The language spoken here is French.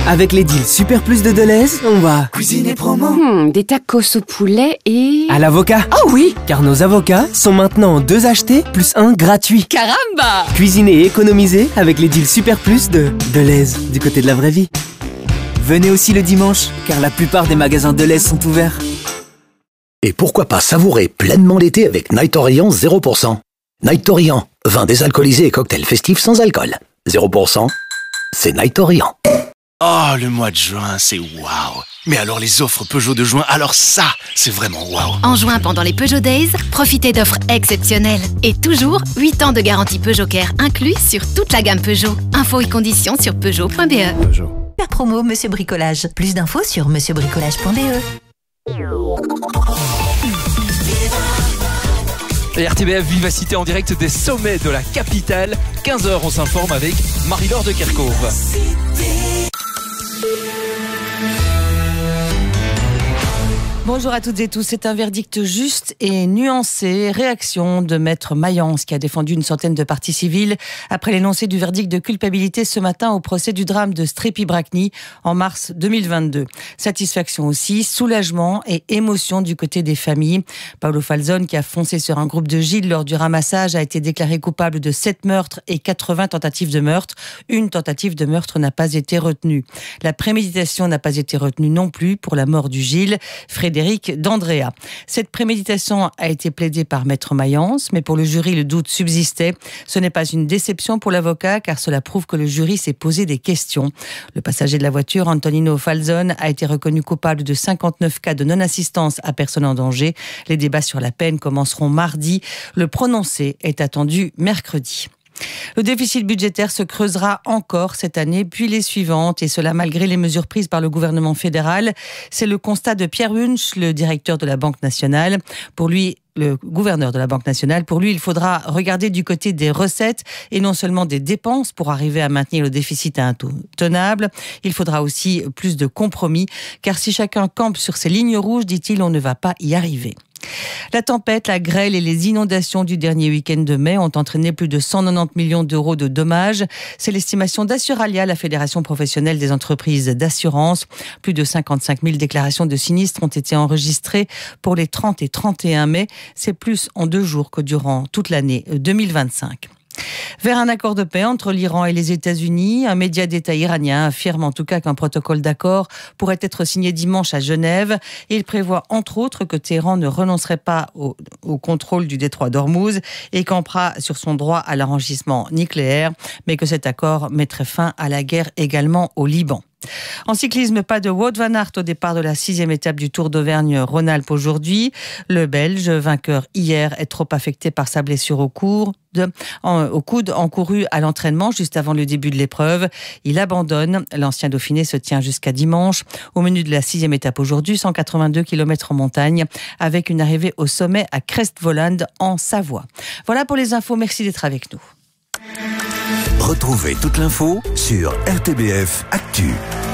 Avec les deals Super Plus de Deleuze, on va Cuisiner promo. Des tacos au poulet et... à l'avocat. Oh oui! Car nos avocats sont maintenant 2 achetés plus 1 gratuit. Caramba! Cuisiner et économiser avec les deals Super Plus de Deleuze, du côté de la vraie vie. Venez aussi le dimanche, car la plupart des magasins Deleuze sont ouverts. Et pourquoi pas savourer pleinement l'été avec Night Orient 0%. Night Orient, vin désalcoolisé et cocktail festif sans alcool. 0%, c'est Night Orient. Oh, le mois de juin, c'est waouh. Mais alors les offres Peugeot de juin, alors ça, c'est vraiment waouh. En juin, pendant les Peugeot Days, profitez d'offres exceptionnelles. Et toujours, 8 ans de garantie Peugeot Care inclus sur toute la gamme Peugeot. Infos et conditions sur Peugeot.be. Super promo Monsieur Bricolage. Plus d'infos sur monsieurbricolage.be. Et RTBF Vivacité en direct des sommets de la capitale. 15h, on s'informe avec Marie-Laure de Kerkhove. Bonjour à toutes et tous, c'est un verdict juste et nuancé. Réaction de Maître Mayence qui a défendu une centaine de parties civiles après l'énoncé du verdict de culpabilité ce matin au procès du drame de Strépy-Bracny en mars 2022. Satisfaction aussi, soulagement et émotion du côté des familles. Paolo Falzone, qui a foncé sur un groupe de Gilles lors du ramassage, a été déclaré coupable de 7 meurtres et 80 tentatives de meurtre. Une tentative de meurtre n'a pas été retenue. La préméditation n'a pas été retenue non plus pour la mort du Gilles. Frédéric D'Andrea. Cette préméditation a été plaidée par Maître Mayence, mais pour le jury, le doute subsistait. Ce n'est pas une déception pour l'avocat, car cela prouve que le jury s'est posé des questions. Le passager de la voiture, Antonino Falzone, a été reconnu coupable de 59 cas de non-assistance à personne en danger. Les débats sur la peine commenceront mardi. Le prononcé est attendu mercredi. Le déficit budgétaire se creusera encore cette année, puis les suivantes, et cela malgré les mesures prises par le gouvernement fédéral. C'est le constat de Pierre Wunsch, le directeur de la Banque nationale. Pour lui, le gouverneur de la Banque nationale, pour lui, il faudra regarder du côté des recettes et non seulement des dépenses pour arriver à maintenir le déficit à un taux tenable. Il faudra aussi plus de compromis, car si chacun campe sur ses lignes rouges, dit-il, on ne va pas y arriver. La tempête, la grêle et les inondations du dernier week-end de mai ont entraîné plus de 190 millions d'euros de dommages. C'est l'estimation d'Assuralia, la fédération professionnelle des entreprises d'assurance. Plus de 55 000 déclarations de sinistres ont été enregistrées pour les 30 et 31 mai. C'est plus en 2 jours que durant toute l'année 2025. Vers un accord de paix entre l'Iran et les États-Unis, un média d'État iranien affirme en tout cas qu'un protocole d'accord pourrait être signé dimanche à Genève. Il prévoit entre autres que Téhéran ne renoncerait pas au contrôle du détroit d'Ormuz et campera sur son droit à l'enrichissement nucléaire, mais que cet accord mettrait fin à la guerre également au Liban. En cyclisme, pas de Wout van Aert au départ de la 6e étape du Tour d'Auvergne-Rhône-Alpes aujourd'hui. Le Belge, vainqueur hier, est trop affecté par sa blessure au coude encourue à l'entraînement juste avant le début de l'épreuve. Il abandonne. L'ancien Dauphiné se tient jusqu'à dimanche. Au menu de la 6e étape aujourd'hui, 182 km en montagne avec une arrivée au sommet à Crest-Volland en Savoie. Voilà pour les infos. Merci d'être avec nous. Retrouvez toute l'info sur RTBF Actu.